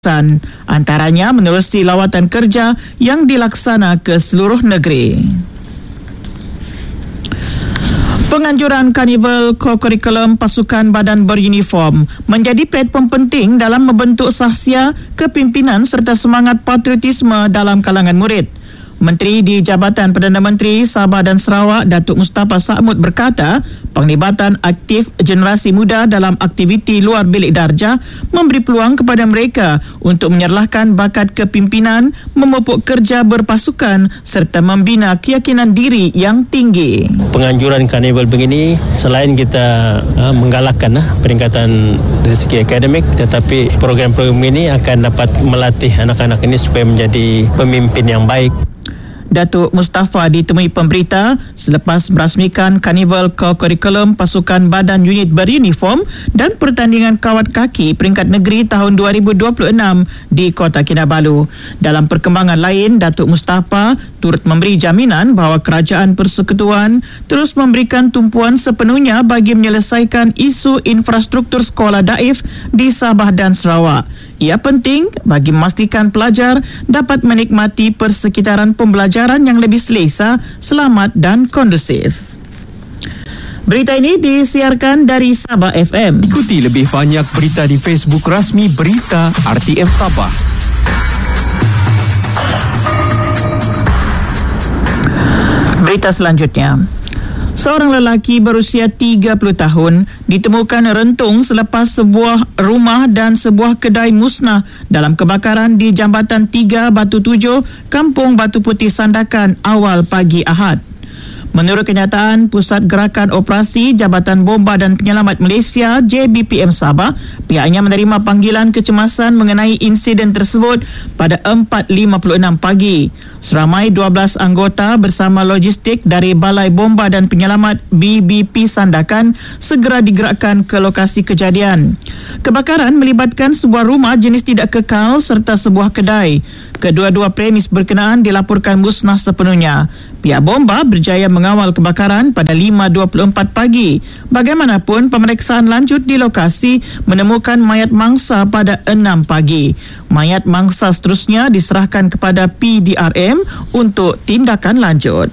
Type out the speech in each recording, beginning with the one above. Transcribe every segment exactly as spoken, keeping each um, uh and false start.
antaranya menerusi lawatan kerja yang dilaksana ke seluruh negeri. Penganjuran Karnival Co-Curriculum Pasukan Badan Beruniform menjadi platform penting dalam membentuk sahsia, kepimpinan serta semangat patriotisme dalam kalangan murid. Menteri di Jabatan Perdana Menteri Sabah dan Sarawak Datuk Mustafa Sa'mud berkata, penglibatan aktif generasi muda dalam aktiviti luar bilik darjah memberi peluang kepada mereka untuk menyerlahkan bakat kepimpinan, memupuk kerja berpasukan serta membina keyakinan diri yang tinggi. Penganjuran karnival begini selain kita uh, menggalakkan uh, peningkatan dari segi akademik, tetapi program-program ini akan dapat melatih anak-anak ini supaya menjadi pemimpin yang baik. Datuk Mustafa ditemui pemberita selepas merasmikan Karnival Co-Curriculum Pasukan Badan Unit Beruniform dan pertandingan kawat kaki peringkat negeri tahun dua ribu dua puluh enam di Kota Kinabalu. Dalam perkembangan lain, Datuk Mustafa turut memberi jaminan bahawa Kerajaan Persekutuan terus memberikan tumpuan sepenuhnya bagi menyelesaikan isu infrastruktur sekolah daif di Sabah dan Sarawak. Ia penting bagi memastikan pelajar dapat menikmati persekitaran pembelajaran yang lebih selesa, selamat dan kondusif. Berita ini disiarkan dari Sabah F M. Ikuti lebih banyak berita di Facebook rasmi Berita R T M Sabah. Berita selanjutnya. Seorang lelaki berusia tiga puluh tahun ditemukan rentung selepas sebuah rumah dan sebuah kedai musnah dalam kebakaran di Jambatan tiga Batu Tujuh, Kampung Batu Putih Sandakan awal pagi Ahad. Menurut kenyataan Pusat Gerakan Operasi Jabatan Bomba dan Penyelamat Malaysia J B P M Sabah, pihaknya menerima panggilan kecemasan mengenai insiden tersebut pada empat lima puluh enam pagi. Seramai dua belas anggota bersama logistik dari Balai Bomba dan Penyelamat B B P Sandakan segera digerakkan ke lokasi kejadian. Kebakaran melibatkan sebuah rumah jenis tidak kekal serta sebuah kedai. Kedua-dua premis berkenaan dilaporkan musnah sepenuhnya. Pihak bomba berjaya mengawal kebakaran pada lima dua puluh empat pagi. Bagaimanapun, pemeriksaan lanjut di lokasi menemukan mayat mangsa pada enam pagi. Mayat mangsa seterusnya diserahkan kepada P D R M untuk tindakan lanjut.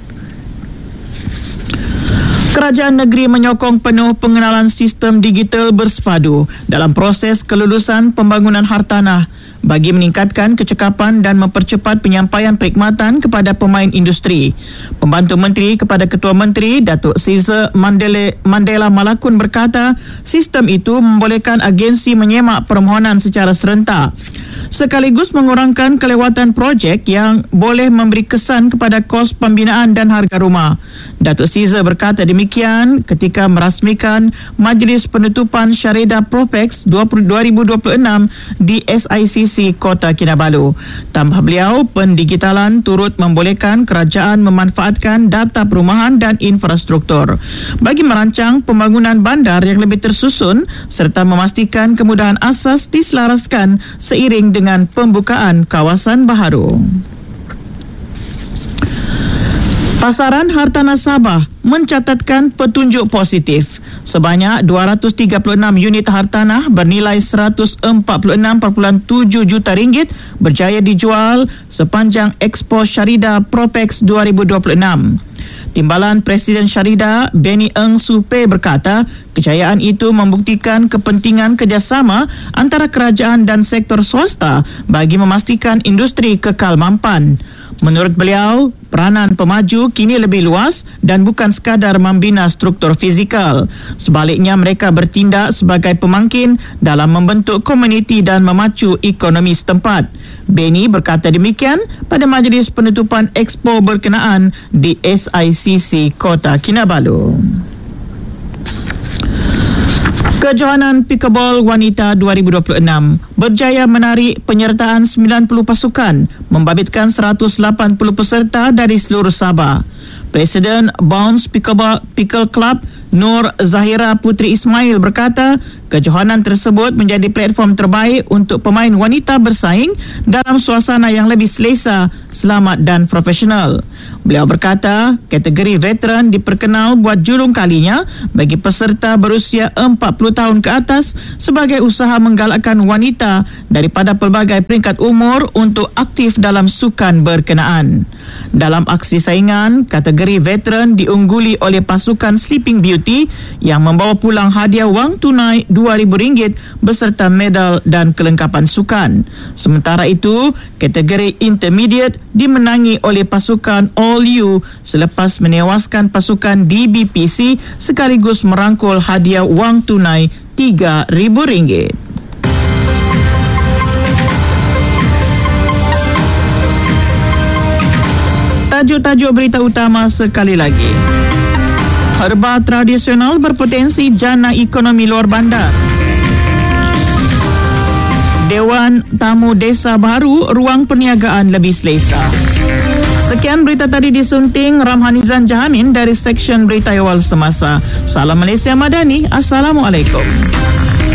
Kerajaan negeri menyokong penuh pengenalan sistem digital bersepadu dalam proses kelulusan pembangunan hartanah bagi meningkatkan kecekapan dan mempercepat penyampaian perkhidmatan kepada pemain industri. Pembantu Menteri kepada Ketua Menteri Datuk Caesar Mandela, Mandela Malakun berkata, sistem itu membolehkan agensi menyemak permohonan secara serentak sekaligus mengurangkan kelewatan projek yang boleh memberi kesan kepada kos pembinaan dan harga rumah. Datuk Caesar berkata demikian ketika merasmikan Majlis Penutupan Syarida Propex dua ribu dua puluh enam di S I C C Kota Kinabalu. Tambah beliau, pendigitalan turut membolehkan kerajaan memanfaatkan data perumahan dan infrastruktur bagi merancang pembangunan bandar yang lebih tersusun serta memastikan kemudahan asas diselaraskan seiring dengan pembukaan kawasan baharu. Pasaran hartanah Sabah mencatatkan petunjuk positif. Sebanyak dua ratus tiga puluh enam unit hartanah bernilai seratus empat puluh enam perpuluhan tujuh juta ringgit berjaya dijual sepanjang Expo Syarida Propex dua ribu dua puluh enam. Timbalan Presiden Syarida Benny Eng Supe berkata, kejayaan itu membuktikan kepentingan kerjasama antara kerajaan dan sektor swasta bagi memastikan industri kekal mampan. Menurut beliau, peranan pemaju kini lebih luas dan bukan sekadar membina struktur fizikal. Sebaliknya, mereka bertindak sebagai pemangkin dalam membentuk komuniti dan memacu ekonomi setempat. Benny berkata demikian pada majlis penutupan Expo berkenaan di S I C C Kota Kinabalu. Kejohanan Pickleball Wanita dua ribu dua puluh enam berjaya menarik penyertaan sembilan puluh pasukan, membabitkan seratus lapan puluh peserta dari seluruh Sabah. Presiden Bounce Pickleball Pickle Club Nur Zahira Putri Ismail berkata, kejohanan tersebut menjadi platform terbaik untuk pemain wanita bersaing dalam suasana yang lebih selesa, selamat dan profesional. Beliau berkata, kategori veteran diperkenal buat julung kalinya bagi peserta berusia empat puluh tahun ke atas sebagai usaha menggalakkan wanita daripada pelbagai peringkat umur untuk aktif dalam sukan berkenaan. Dalam aksi saingan, kategori veteran diungguli oleh pasukan Sleeping Beauty yang membawa pulang hadiah wang tunai dua ribu ringgit beserta medal dan kelengkapan sukan. Sementara itu, kategori intermediate dimenangi oleh pasukan All You selepas menewaskan pasukan D B P C sekaligus merangkul hadiah wang tunai tiga ribu ringgit. Tajuk-tajuk berita utama sekali lagi. Herba tradisional berpotensi jana ekonomi luar bandar. Dewan Tamu Desa Baru, ruang perniagaan lebih selesa. Sekian berita tadi disunting Ramhanizan Jahamin dari Seksyen Berita Awal Semasa. Salam Malaysia Madani. Assalamualaikum.